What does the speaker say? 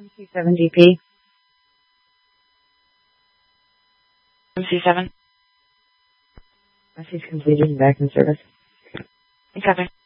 MC7 DP. MC7. Message completed and back in service. Copy.